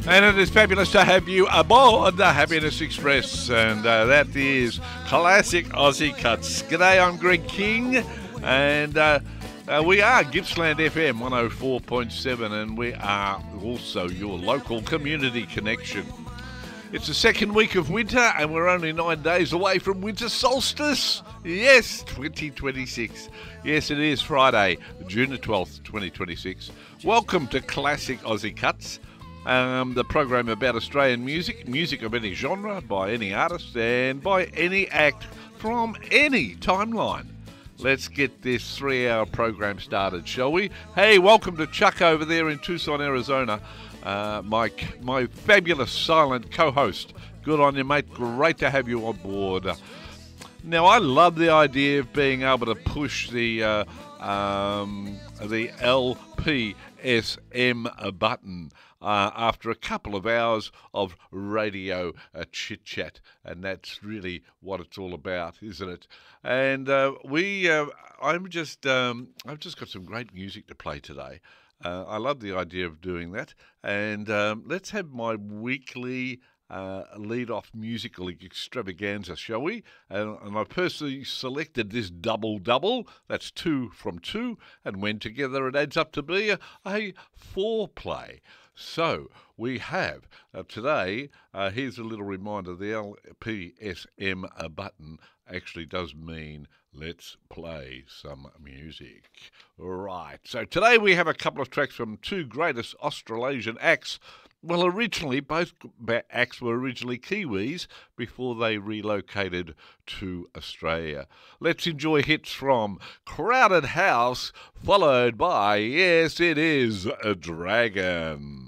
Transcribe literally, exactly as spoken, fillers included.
And it is fabulous to have you aboard the Happiness Express, and uh, that is Classic Aussie Cuts. G'day, I'm Greg King, and uh, uh, we are Gippsland F M one oh four point seven, and we are also your local community connection. It's the second week of winter, and we're only nine days away from winter solstice. Yes, twenty twenty-six. Yes, it is Friday, June the twelfth, twenty twenty-six. Welcome to Classic Aussie Cuts. Um, the program about Australian music, music of any genre, by any artist, and by any act from any timeline. Let's get this three-hour program started, shall we? Hey, welcome to Chuck over there in Tucson, Arizona. Uh, my, my fabulous silent co-host. Good on you, mate. Great to have you on board. Now, I love the idea of being able to push the uh, um, the L P S M button uh, after a couple of hours of radio uh, chit-chat, and that's really what it's all about, isn't it? And uh, we, uh, I'm just, um, I've just got some great music to play today. Uh, I love the idea of doing that, and um, let's have my weekly uh, lead-off musical extravaganza, shall we? And, and I personally selected this double-double. That's two from two, and when together it adds up to be a, a four-play. So we have uh, today, uh, here's a little reminder, the L P S M button actually does mean let's play some music. Right, so today we have a couple of tracks from two greatest Australasian acts. Well, originally, both acts were originally Kiwis before they relocated to Australia. Let's enjoy hits from Crowded House, followed by, yes, it is, a Dragon.